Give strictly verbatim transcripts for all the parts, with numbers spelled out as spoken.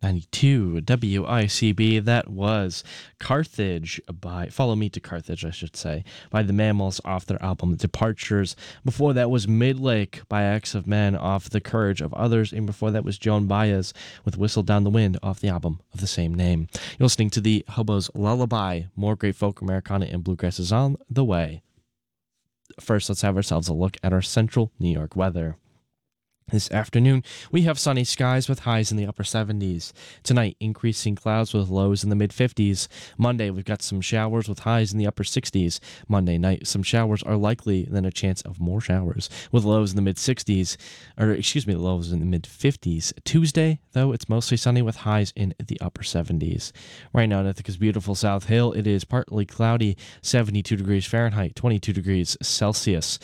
ninety-two W I C B. That was Carthage by Follow Me to Carthage, I should say, by the Mammals off their album Departures. Before that was Midlake by Acts of Men off The Courage of Others, and before that was Joan Baez with Whistle Down the Wind off the album of the same name. You're listening to the Hobo's Lullaby. More great folk, Americana, and bluegrass is on the way. First, let's have ourselves a look at our central New York weather. This afternoon, we have sunny skies with highs in the upper seventies. Tonight, increasing clouds with lows in the mid-fifties. Monday, we've got some showers with highs in the upper sixties. Monday night, some showers are likely, then a chance of more showers with lows in the mid-sixties. Or, excuse me, lows in the mid-fifties. Tuesday, though, it's mostly sunny with highs in the upper seventies. Right now in Ithaca's beautiful South Hill, it is partly cloudy, seventy-two degrees Fahrenheit, twenty-two degrees Celsius.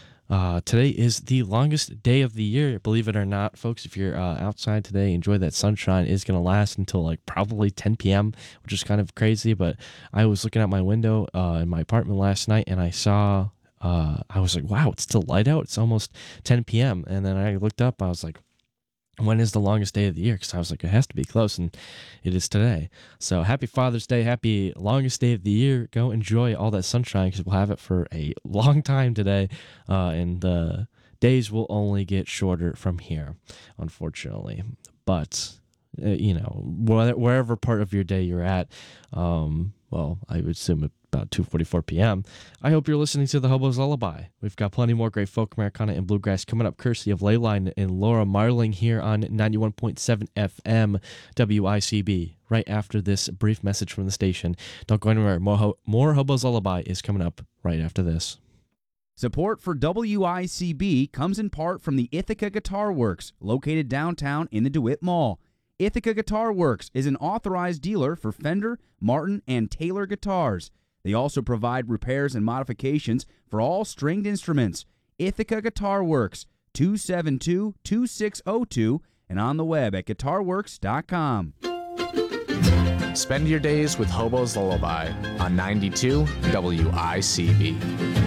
Uh, today is the longest day of the year, believe it or not, folks. If you're uh, outside today, enjoy that sunshine. It's going to last until like probably ten p.m., which is kind of crazy. But I was looking out my window uh, in my apartment last night, and I saw, uh, I was like, wow, it's still light out. It's almost ten p.m. And then I looked up, I was like, when is the longest day of the year? Because I was like, it has to be close, and it is today. So happy Father's Day, happy longest day of the year. Go enjoy all that sunshine because we'll have it for a long time today, uh, and the days will only get shorter from here, unfortunately. But, uh, you know, wherever part of your day you're at, um, well, I would assume about two forty-four p.m. I hope you're listening to the Hobo's Lullaby. We've got plenty more great folk, Americana, and bluegrass coming up, courtesy of Leyline and Laura Marling here on ninety-one point seven F M W I C B. Right after this brief message from the station. Don't go anywhere. More, Ho- more Hobo's Lullaby is coming up right after this. Support for W I C B comes in part from the Ithaca Guitar Works, located downtown in the DeWitt Mall. Ithaca Guitar Works is an authorized dealer for Fender, Martin, and Taylor guitars. They also provide repairs and modifications for all stringed instruments. Ithaca Guitar Works, two seven two, two six zero two, and on the web at guitar works dot com. Spend your days with Hobo's Lullaby on ninety-two W I C B.